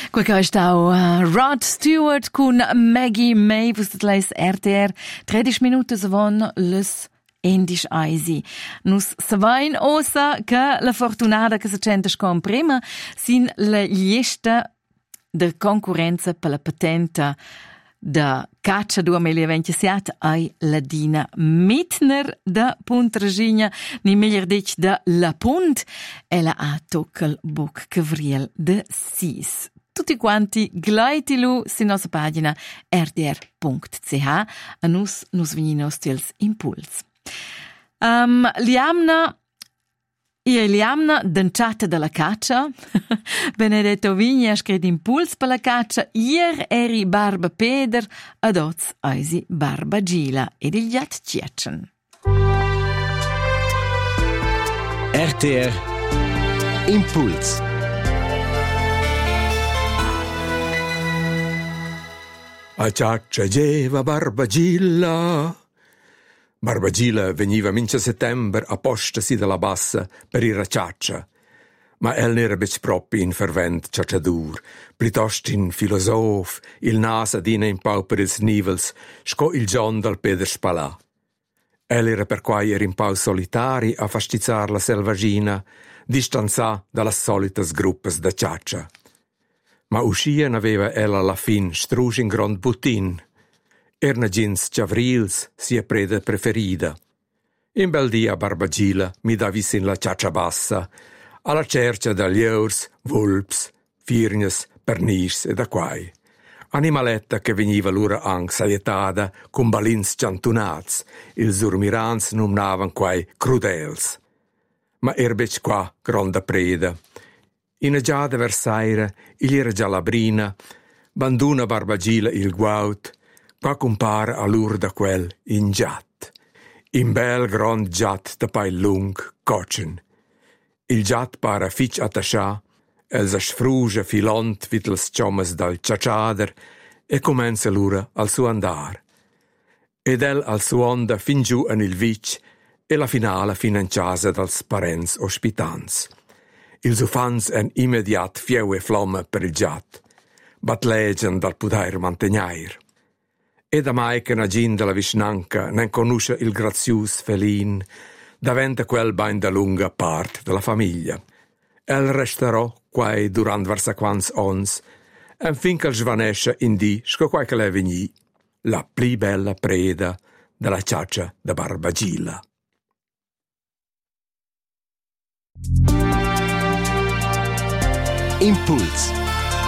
Quel è stato Rod Stewart con Maggie May, vostra leis RTR, 13 minuti savon les Endisch Eisi. Nus savain osa che la fortunata che si sente scom prima sin la lista de concorrenza per la patente da Caccia 2027 ai Ladina Mittner da Puntregina, ni meglio dic da La Punt, e la ha toccal buc cavriel de Sis. Tutti quanti glaitilu si nostra pagina rdr.ch a nus venino stils impuls. Liamna danciata dalla caccia. Benedetto Vigna scred impuls per la caccia. Ier eri Barba Peder ad oz eisi Barba Gila ed il Giat Ciecen. RTR Impuls. A ciaccia geva Barbagilla. Barbagilla veniva mince settembre apposta si dalla bassa per ir a ciaccia. Ma el n'era bec propi in fervent ciacciadur, plitost in filosof, il nasa dina in pau per ils nivels, sco il John dal Peder Spalà. El era per quai in pau solitari a fastizzar la selvagina, distanzà dalla solitas gruppes da ciaccia. Ma uscien aveva ella alla fin strusch in grond butin. Erna gins ciavrils sia preda preferida. In bel dia Barbagila mi davis in la ciaccia bassa, alla cercia da lieurs, vulps, firgnes, pernis ed aquai. Animaletta che veniva l'ura ang saietada con balins ciantunats, ils urmirans numnavan quai crudels. Ma erbec qua gronda preda. In a giada versaire, il era già la brina, banduna Barbagila il guaut, qua compara all'ur da quel in giat. In bel grand giat da pai lung, cocen. Il giat para fitch attascià, els a sfrugia filont vitels ciomas dal ciaciader e comenza l'ura al suo andar. Ed el al suo onda fin giù en il vic e la finala financiasa dals parents ospitans. Ils ufans en immediat fieu e flamme per il giat, bat legen dal pudair mantegnair. Ed a mai che na gin della visnanca non conosce il grazius felin, daventa quel bain da lunga part della famiglia. El resterò quai durant versa quans ons, en fin che svanesce in di sco quai che le vegni, la pli bella preda della ciaccia da Barbagila. Impuls.